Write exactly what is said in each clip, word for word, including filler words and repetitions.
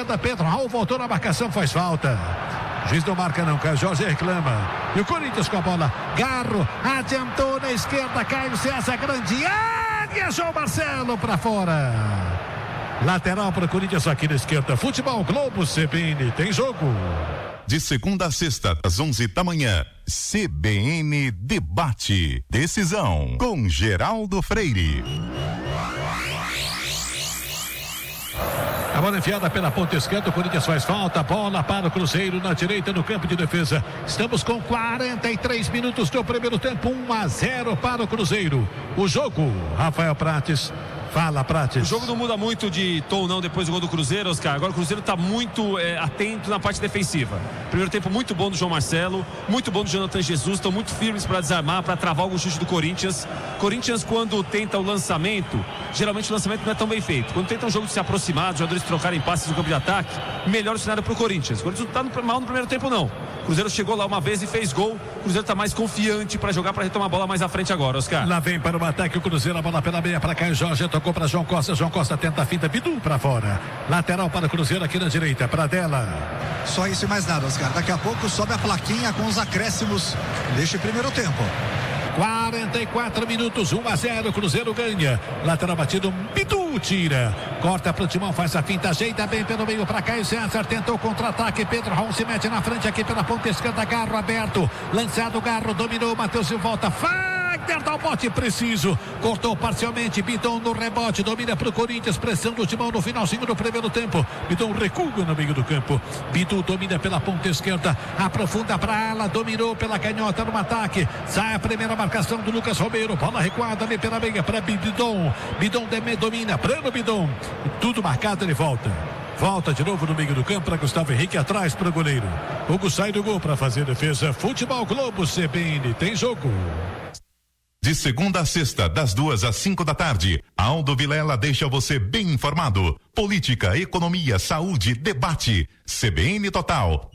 esquerda, Pedro Raul voltou na marcação, faz falta. O juiz não marca não, Caio Jorge reclama. E o Corinthians com a bola. Garro adiantou na esquerda, Caio César, grande área, João Marcelo para fora. Lateral para o Corinthians aqui na esquerda. Futebol Globo C B N, tem jogo. De segunda a sexta, às onze da manhã, C B N Debate. Decisão com Geraldo Freire. A bola enfiada pela ponta esquerda, o Corinthians faz falta, bola para o Cruzeiro na direita no campo de defesa. Estamos com quarenta e três minutos do primeiro tempo, um a zero para o Cruzeiro. O jogo, Rafael Prates. Fala, Prates. O jogo não muda muito de tom não depois do gol do Cruzeiro, Oscar. Agora o Cruzeiro está muito é, atento na parte defensiva. Primeiro tempo muito bom do João Marcelo, muito bom do Jonathan Jesus, estão muito firmes para desarmar, para travar algum chute do Corinthians. Corinthians, quando tenta o lançamento, geralmente o lançamento não é tão bem feito. Quando tenta um jogo de se aproximar, os jogadores trocarem passes no campo de ataque, melhor o cenário para o Corinthians. O Corinthians não está mal no primeiro tempo não. O Cruzeiro chegou lá uma vez e fez gol. O Cruzeiro está mais confiante para jogar, para retomar a bola mais à frente agora, Oscar. Lá vem para o ataque o Cruzeiro, a bola pela meia para Caio Jorge, tocou para João Costa, João Costa tenta a finta, Bidu para fora. Lateral para o Cruzeiro aqui na direita, para dela. Só isso e mais nada, Oscar. Daqui a pouco sobe a plaquinha com os acréscimos deste primeiro tempo. quarenta e quatro minutos, um a zero, Cruzeiro ganha. Lateral batido, Bidu tira. Corta para o Timão, faz a finta, ajeita bem pelo meio para Caio César, tentou contra-ataque, Pedro Raul se mete na frente aqui pela ponta esquerda, Garro aberto, lançado Garro, dominou, Matheus de volta, Fagner dá o bote preciso, cortou parcialmente, Bidon no rebote, domina para o Corinthians, pressão do Timão no finalzinho do primeiro tempo, Bidon recua no meio do campo, Bidu domina pela ponta esquerda, aprofunda para a ala, dominou pela canhota no ataque, sai a primeira marcação do Lucas Romero, bola recuada ali pela meia para Bidon, Bidon domina, Breno Bidon, tudo marcado, ele volta. Volta de novo no meio do campo para Gustavo Henrique, atrás para o goleiro. Hugo sai do gol para fazer defesa. Futebol Globo C B N, tem jogo. De segunda a sexta, das duas às cinco da tarde, Aldo Vilela deixa você bem informado. Política, economia, saúde, debate. C B N Total.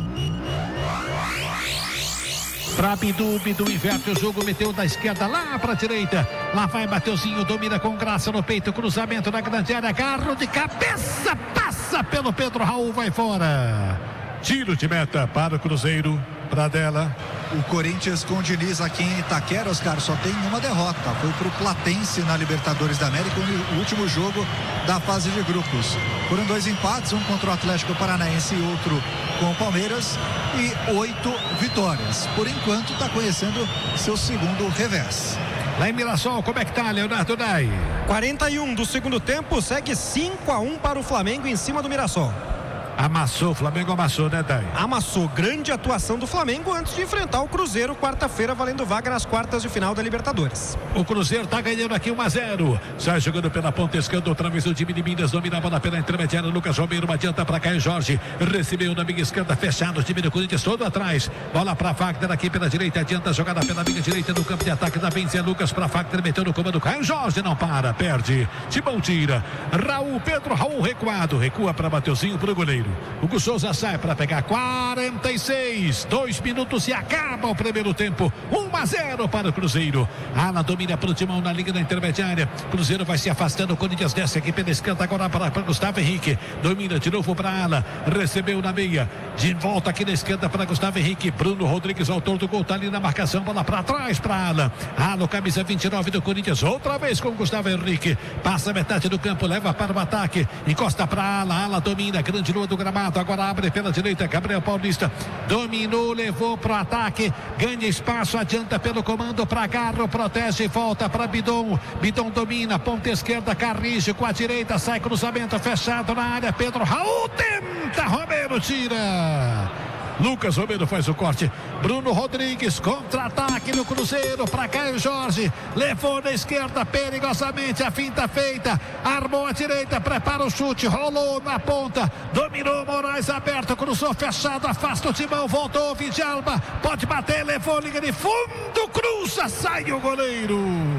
Pra Bidu, Bidu inverte o jogo, meteu da esquerda lá pra direita, lá vai Mateuzinho, domina com graça no peito, cruzamento na grande área, Garro de cabeça, passa pelo Pedro Raul, vai fora. Tiro de meta para o Cruzeiro, pra dela. O Corinthians com o Diniz aqui em Itaquera, Oscar, só tem uma derrota. Foi pro Platense na Libertadores da América, o último jogo da fase de grupos. Foram dois empates, um contra o Atlético Paranaense e outro com o Palmeiras, e oito vitórias. Por enquanto está conhecendo seu segundo revés. Lá em Mirassol, como é que tá, Leonardo Nai? quarenta e um do segundo tempo, segue cinco a um para o Flamengo em cima do Mirassol. Amassou, o Flamengo amassou, né, Dai? Amassou, grande atuação do Flamengo antes de enfrentar o Cruzeiro quarta-feira, valendo vaga nas quartas de final da Libertadores. O Cruzeiro tá ganhando aqui um a zero. Sai jogando pela ponta esquerda, outra vez o time de Minas, domina a bola pela intermediária, Lucas Romero, uma adianta para Caio Jorge, recebeu na minha esquerda, fechado, o time do Corinthians todo atrás, bola para Fagner aqui pela direita, adianta a jogada pela minha direita no campo de ataque da Benzé, Lucas para Fagner, meteu no comando, Caio Jorge não para, perde, Timão tira, Raul, Pedro Raul recuado, recua para Mateuzinho, pro goleiro. Hugo Souza sai para pegar quarenta e seis, dois minutos e acaba o primeiro tempo, um a zero para o Cruzeiro. Ala domina para o Timão na linha da intermediária, Cruzeiro vai se afastando, o Corinthians desce aqui pela esquerda agora para, para Gustavo Henrique, domina de novo para Ala, recebeu na meia, de volta aqui na esquerda para Gustavo Henrique, Bruno Rodrigues, autor do gol, tá ali na marcação, bola para trás para Ala, Ala, camisa vinte e nove do Corinthians, outra vez com Gustavo Henrique, passa metade do campo, leva para o ataque, encosta para Ala, Ala domina, grande lua do gramado, agora abre pela direita, Gabriel Paulista dominou, levou pro ataque, ganha espaço, adianta pelo comando para Garro, protege e volta para Bidon, Bidon domina, ponta esquerda, Carrijo com a direita, sai cruzamento fechado na área, Pedro Raul tenta, Romero tira, Lucas Romero faz o corte, Bruno Rodrigues, contra-ataque no Cruzeiro para Caio Jorge, levou na esquerda perigosamente, a finta feita, armou a direita, prepara o chute, rolou na ponta, dominou Moraes aberto, cruzou fechado, afasta o Timão, voltou Vidalba, pode bater, levou linha de fundo, cruza, sai o goleiro.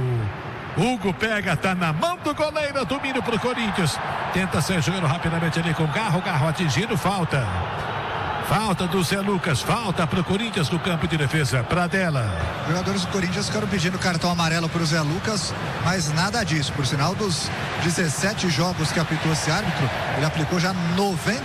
Hugo pega, tá na mão do goleiro, domínio pro Corinthians, tenta sair jogando rapidamente ali com Garro, Garro atingido, falta. Falta do Zé Lucas, falta para o Corinthians no campo de defesa, para dela. Jogadores do Corinthians ficaram pedindo cartão amarelo para o Zé Lucas, mas nada disso. Por sinal, dos dezessete jogos que apitou esse árbitro, ele aplicou já noventa